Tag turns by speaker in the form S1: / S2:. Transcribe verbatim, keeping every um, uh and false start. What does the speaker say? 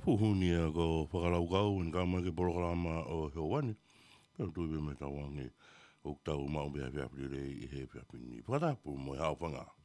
S1: Puhunia ko whakalau in ka mai ke programa o Hewani. Pero tui me me tawangi o tau mau bea bea pire i he bea pini. Whakatapu mo i hao whanga.